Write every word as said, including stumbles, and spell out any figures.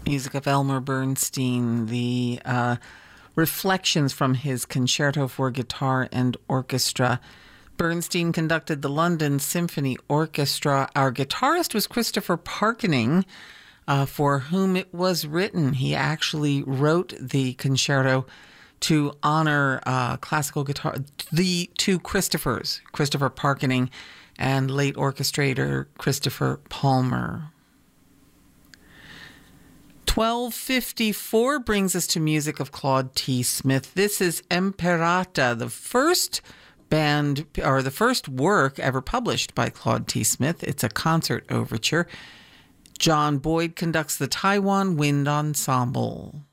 Music of Elmer Bernstein, the uh, reflections from his concerto for guitar and orchestra. Bernstein conducted the London Symphony Orchestra. Our guitarist was Christopher Parkening, uh, for whom it was written. He actually wrote the concerto to honor uh, classical guitar, the two Christophers, Christopher Parkening and late orchestrator Christopher Palmer. twelve fifty-four brings us to music of Claude T. Smith. This is Imperata, the first band or the first work ever published by Claude T. Smith. It's a concert overture. John Boyd conducts the Taiwan Wind Ensemble.